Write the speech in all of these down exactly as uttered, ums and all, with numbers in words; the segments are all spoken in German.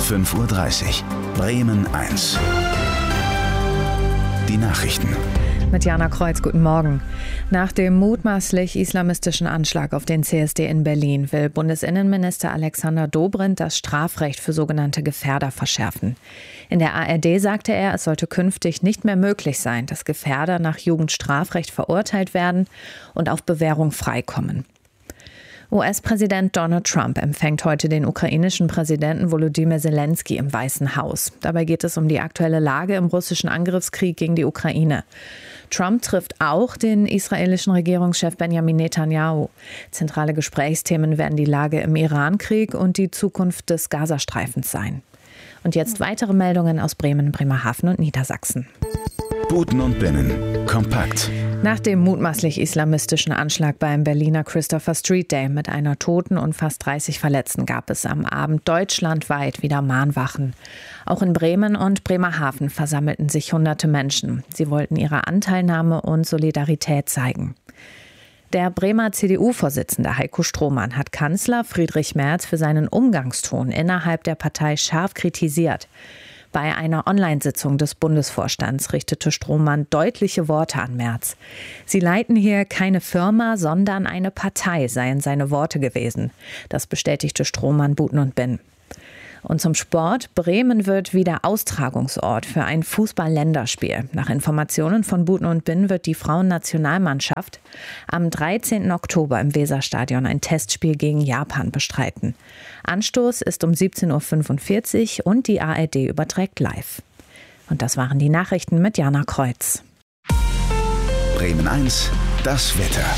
fünf Uhr dreißig. Bremen eins. Die Nachrichten. Mit Jana Kreuz, guten Morgen. Nach dem mutmaßlich islamistischen Anschlag auf den C S D in Berlin will Bundesinnenminister Alexander Dobrindt das Strafrecht für sogenannte Gefährder verschärfen. In der A R D sagte er, es sollte künftig nicht mehr möglich sein, dass Gefährder nach Jugendstrafrecht verurteilt werden und auf Bewährung freikommen. U S-Präsident Donald Trump empfängt heute den ukrainischen Präsidenten Volodymyr Zelensky im Weißen Haus. Dabei geht es um die aktuelle Lage im russischen Angriffskrieg gegen die Ukraine. Trump trifft auch den israelischen Regierungschef Benjamin Netanyahu. Zentrale Gesprächsthemen werden die Lage im Irankrieg und die Zukunft des Gazastreifens sein. Und jetzt weitere Meldungen aus Bremen, Bremerhaven und Niedersachsen. Buten und Binnen. Kompakt. Nach dem mutmaßlich islamistischen Anschlag beim Berliner Christopher Street Day mit einer Toten und fast dreißig Verletzten gab es am Abend deutschlandweit wieder Mahnwachen. Auch in Bremen und Bremerhaven versammelten sich hunderte Menschen. Sie wollten ihre Anteilnahme und Solidarität zeigen. Der Bremer C D U-Vorsitzende Heiko Strohmann hat Kanzler Friedrich Merz für seinen Umgangston innerhalb der Partei scharf kritisiert. Bei einer Online-Sitzung des Bundesvorstands richtete Strohmann deutliche Worte an Merz. Sie leiten hier keine Firma, sondern eine Partei, seien seine Worte gewesen. Das bestätigte Strohmann Buten und Binnen. Und zum Sport. Bremen wird wieder Austragungsort für ein Fußball-Länderspiel. Nach Informationen von Buten und Binnen wird die Frauennationalmannschaft am dreizehnten Oktober im Weserstadion ein Testspiel gegen Japan bestreiten. Anstoß ist um siebzehn Uhr fünfundvierzig und die A R D überträgt live. Und das waren die Nachrichten mit Jana Kreuz. Bremen eins, das Wetter.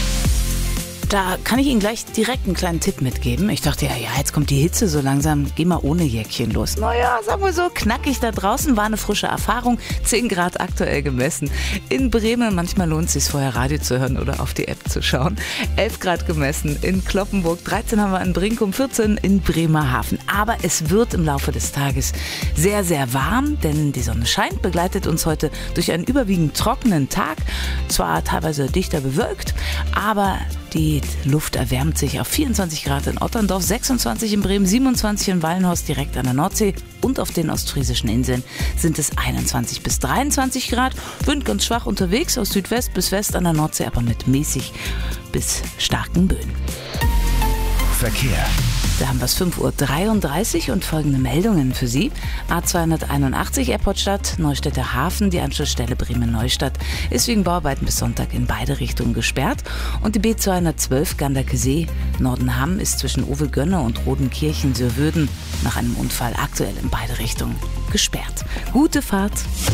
Da kann ich Ihnen gleich direkt einen kleinen Tipp mitgeben. Ich dachte, ja, ja, jetzt kommt die Hitze so langsam. Geh mal ohne Jäckchen los. Naja, sagen wir so, knackig da draußen war eine frische Erfahrung. zehn Grad aktuell gemessen. In Bremen, manchmal lohnt es sich vorher Radio zu hören oder auf die App zu schauen. elf Grad gemessen in Cloppenburg, dreizehn haben wir in Brinkum, vierzehn in Bremerhaven. Aber es wird im Laufe des Tages sehr, sehr warm, denn die Sonne scheint, begleitet uns heute durch einen überwiegend trockenen Tag. Zwar teilweise dichter bewölkt, aber die Luft erwärmt sich auf vierundzwanzig Grad in Otterndorf, sechsundzwanzig in Bremen, siebenundzwanzig in Wallenhorst direkt an der Nordsee und auf den ostfriesischen Inseln sind es einundzwanzig bis dreiundzwanzig Grad. Wind ganz schwach unterwegs aus Südwest bis West an der Nordsee, aber mit mäßig bis starken Böen. Verkehr. Da haben wir es fünf Uhr dreiunddreißig und folgende Meldungen für Sie. A zweihunderteinundachtzig Airportstadt, Neustädter Hafen, die Anschlussstelle Bremen-Neustadt ist wegen Bauarbeiten bis Sonntag in beide Richtungen gesperrt. Und die B zweihundertzwölf Ganderkesee, Nordenham ist zwischen Owe-Gönne und Rodenkirchen-Sörwöden nach einem Unfall aktuell in beide Richtungen gesperrt. Gute Fahrt!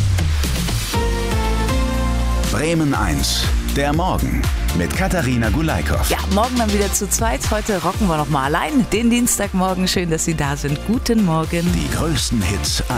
Bremen eins, der Morgen mit Katharina Gulaikow. Ja, morgen dann wieder zu zweit. Heute rocken wir noch mal allein den Dienstagmorgen. Schön, dass Sie da sind. Guten Morgen. Die größten Hits